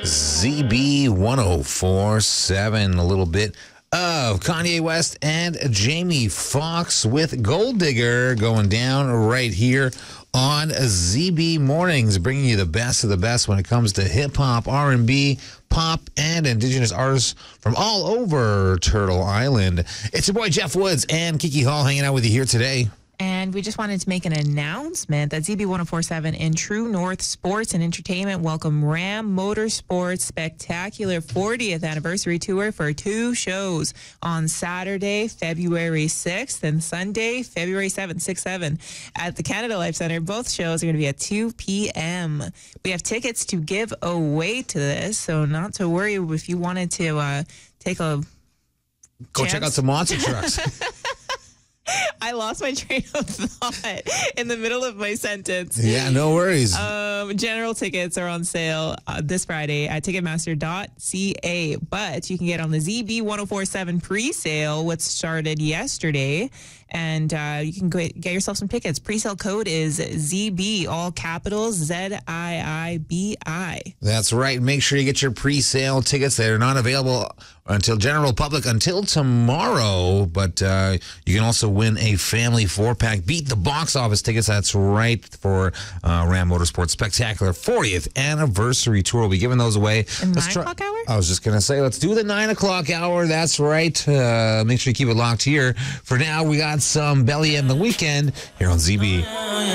ZB 104.7, a little bit of Kanye West and Jamie Foxx with Gold Digger going down right here on ZB Mornings, bringing you the best of the best when it comes to hip-hop, R&B, pop, and indigenous artists from all over Turtle Island. It's your boy Jeff Woods and Kiki Hall hanging out with you here today. And we just wanted to make an announcement that ZB 104.7 and True North Sports and Entertainment welcome Ram Motorsports Spectacular 40th Anniversary Tour for 2 shows on Saturday, February 6th and Sunday, February 7th, 6-7 at the Canada Life Center. Both shows are going to be at 2 p.m. We have tickets to give away to this, so not to worry if you wanted to take a Go check out some monster trucks. I lost my train of thought in the middle of my sentence. Yeah, no worries. General tickets are on sale this Friday at Ticketmaster.ca, but you can get on the ZB 104.7 pre-sale, which started yesterday, and you can get yourself some tickets. Pre-sale code is ZB, all capitals, ZIIBI. That's right. Make sure you get your pre-sale tickets. They're not available until general public until tomorrow, but you can also win a family 4-pack Beat the Box Office tickets. That's right, for Ram Motorsports Spectacular 40th Anniversary Tour. We'll be giving those away. In 9 o'clock hour? I was just going to say, let's do the 9 o'clock hour. That's right. Make sure you keep it locked here. For now, we got some Belly and the Weekend here on ZB.